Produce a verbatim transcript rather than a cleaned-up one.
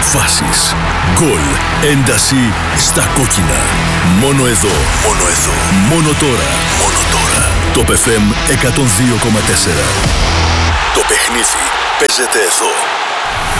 Αποφάσεις, γκολ, ένταση στα κόκκινα. Μόνο εδώ, μόνο εδώ, μόνο τώρα, μόνο τώρα. Το εφ εμ εκατόν δύο κόμμα τέσσερα. Το παιχνίδι παίζεται εδώ.